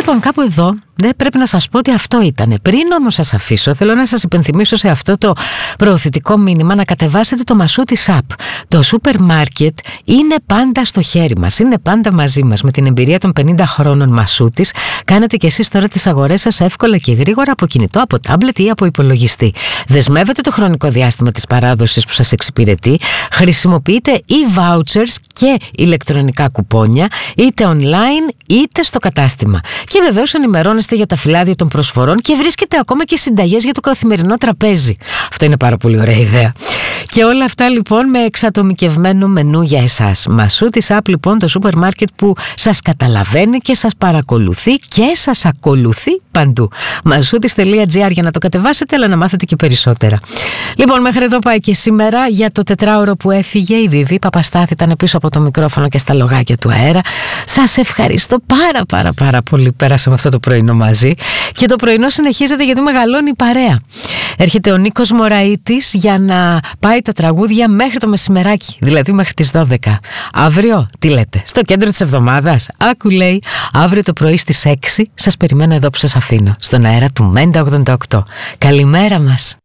Λοιπόν, κάπου εδώ δεν πρέπει να σας πω ότι αυτό ήτανε. Πριν όμως σας αφήσω, θέλω να σας υπενθυμίσω σε αυτό το προωθητικό μήνυμα να κατεβάσετε το Μασούτις App. Το σούπερ μάρκετ είναι πάντα στο χέρι μας, είναι πάντα μαζί μας. Με την εμπειρία των 50 χρόνων Μασούτις, κάνετε κι εσείς τώρα τις αγορές σας εύκολα και γρήγορα από κινητό, από τάμπλετ ή από υπολογιστή. Δεσμεύετε το χρονικό διάστημα της παράδοσης που σας εξυπηρετεί, χρησιμοποιείτε e-vouchers και ηλεκτρονικά κουπόνια, είτε online είτε στο κατάστημα. Και βεβαίως ενημερώνεστε για τα φυλάδια των προσφορών και βρίσκετε ακόμα και συνταγές για το καθημερινό τραπέζι. Αυτό είναι πάρα πολύ ωραία ιδέα. Και όλα αυτά λοιπόν με εξατομικευμένο μενού για εσάς. Μασούτις App λοιπόν, το σούπερ μάρκετ που σας καταλαβαίνει και σας παρακολουθεί και σας ακολουθεί παντού. Μασούτις.gr για να το κατεβάσετε, αλλά να μάθετε και περισσότερα. Λοιπόν, μέχρι εδώ πάει και σήμερα για το τετράωρο που έφυγε. Η Βιβί Παπαστάθη ήταν πίσω από το μικρόφωνο και στα λογάκια του αέρα. Σας ευχαριστώ πάρα πολύ. Πέρασαμε αυτό το πρωινό μαζί. Και το πρωινό συνεχίζεται γιατί μεγαλώνει η παρέα. Έρχεται ο Νίκος Μωραΐτης για να πάει τα τραγούδια μέχρι το μεσημεράκι, δηλαδή μέχρι τις 12. Αύριο, τι λέτε, στο κέντρο της εβδομάδας. Άκου λέει, αύριο το πρωί στις 6 σας περιμένω εδώ που σας αφήνω, στον αέρα του Μέντα 88. Καλημέρα μας.